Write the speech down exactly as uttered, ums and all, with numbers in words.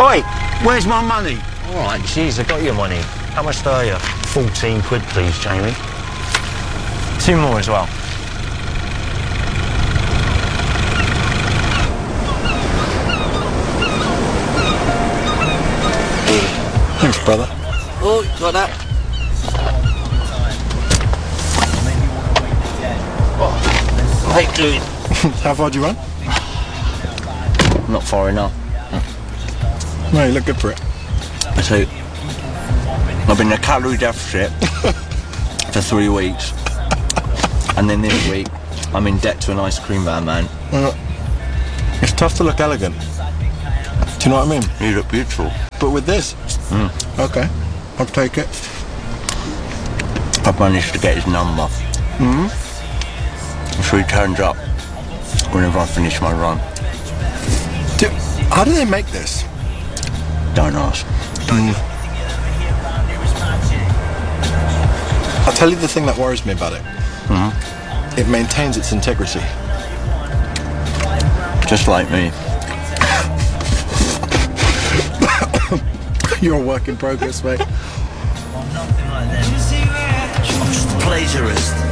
Oi, where's my money? All right, jeez, I got your money. How much do I owe you? Fourteen quid, please, Jamie. Two more as well. Thanks, brother. Oh, you got that? Oh, I hate doing. How far do you run? Not far enough. No, you look good for it. I tell you, I've been in a calorie deficit for three weeks. And then this week, I'm in debt to an ice cream van, man. Uh, it's tough to look elegant. Do you know what I mean? You look beautiful. But with this? Mm. Okay, I'll take it. I've managed to get his number. Mm-hmm. So he turns up whenever I finish my run. Do, how do they make this? Don't ask. Mm. I'll tell you the thing that worries me about it. Mm-hmm. It maintains its integrity. Just like me. You're a work in progress, mate. I'm just a plagiarist.